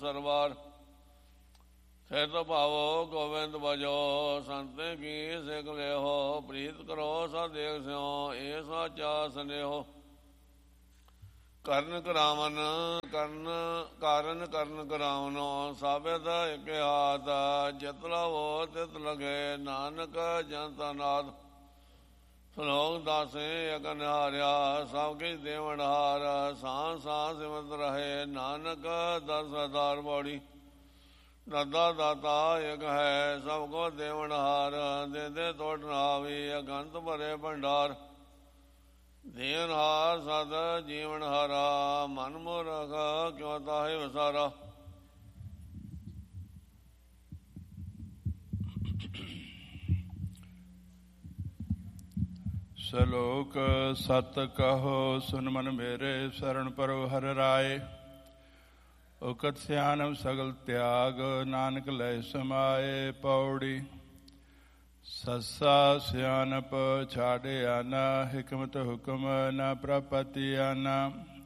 ਸਰਵਾਰ ਖੇਤ ਭਾਵੋ ਗੋਬਿੰਦ ਭਜੋ ਸੰਤੇ ਕੀ ਸਿੱਖ ਲਿਓ ਪ੍ਰੀਤ ਕਰੋ ਸਾ ਦੇਖ ਸਿਓ ਇਹ ਸਾਚਾ ਸਨੇਹੋ ਕਰਨ ਕਰਾਵਨ ਕਾਰਨ ਕਰਨ ਕਰਾਵਨੋ ਸਾਬਿਤ ਇਕ ਹਾਥ ਜਿਤ ਲਵੋ ਤਿਤ ਲਗੇ ਨਾਨਕ ਜਨਤਾ ਨਾਥ ਸਲੋਕ ਦਾਸੇ ਅਗਨਹਾਰਿਆ ਸਭ ਕਿਛ ਦੇਵਨ ਹਾਰ ਸਾਂਸ ਸਾਂਸ ਸਿਮਰਤ ਰਹੇ ਨਾਨਕ ਦਸ ਹਜ਼ਾਰ ਬੋੜੀ ਦਾਤਾ ਦਾਤਾ ਇਕ ਹੈ ਸਭ ਕੋ ਦੇਵਨ ਹਾਰ ਦੇ ਦੇ ਤੋੜ ਨਾਵੀ ਅਗੰਤ ਭਰੇ ਭੰਡਾਰ ਦੇਨ ਹਾਰ ਸਦ ਜੀਵਨ ਹਾਰਾ ਮਨ ਮੋਰਖ ਕਿਉ ਤਾਹੇ ਵਸਾਰਾ। ਸਲੋਕ ਸਤ ਕਹੋ ਸੁਨ ਮਨ ਮੇਰੇ ਸਰਣ ਪਰੋ ਹਰਿ ਰਾਏ ਉਕਤ ਸਿਆਨਮ ਸਗਲ ਤਿਆਗ ਨਾਨਕ ਲੈ ਸਮਾਏ। ਪੌੜੀ ਸੱਸਾ ਸਿਆਨਪ ਛਾੜਿਆ ਨਾ ਹਿਕਮਤ ਹੁਕਮ ਨਾ ਪ੍ਰਪਤੀ ਆਨਾ